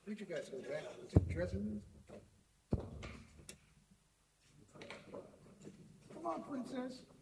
Where'd you guys go back to the dressing room? Come on, princess.